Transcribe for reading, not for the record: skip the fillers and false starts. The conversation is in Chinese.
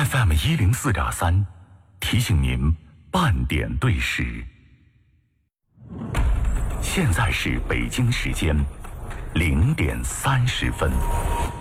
FM104.3，提醒您半点对时。现在是北京时间0点30分。